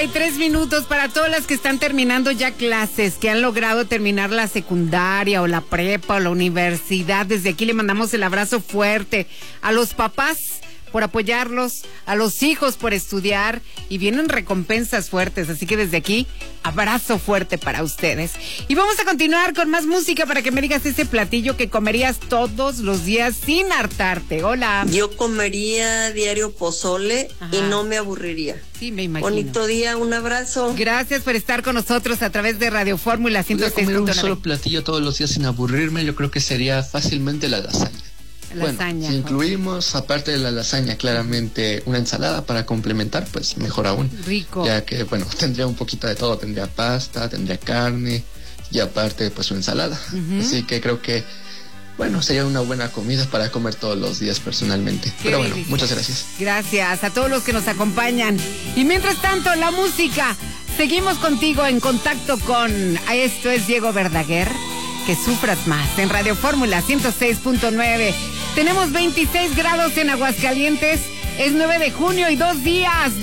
Hay 3 minutos para todas las que están terminando ya clases, que han logrado terminar la secundaria o la prepa o la universidad. Desde aquí le mandamos el abrazo fuerte a los papás por apoyarlos, a los hijos por estudiar, y vienen recompensas fuertes, así que desde aquí, abrazo fuerte para ustedes. Y vamos a continuar con más música para que me digas ese platillo que comerías todos los días sin hartarte. Hola. Yo comería diario pozole. Ajá. Y no me aburriría. Sí, me imagino. Bonito día, un abrazo. Gracias por estar con nosotros a través de Radio Fórmula 106.9. Comer un solo platillo todos los días sin aburrirme, yo creo que sería fácilmente la lasaña. Lasaña. Bueno, si incluimos, aparte de la lasaña, claramente una ensalada para complementar, pues mejor aún. Rico. Ya que, bueno, tendría un poquito de todo, tendría pasta, tendría carne y aparte, pues su ensalada. Uh-huh. Así que creo que, bueno, sería una buena comida para comer todos los días personalmente. Pero bueno, muchas gracias. Gracias a todos los que nos acompañan. Y mientras tanto, la música. Seguimos contigo en contacto con... Esto es Diego Verdaguer. Que sufras más en Radio Fórmula 106.9. Tenemos 26 grados en Aguascalientes. Es 9 de junio y 2 días.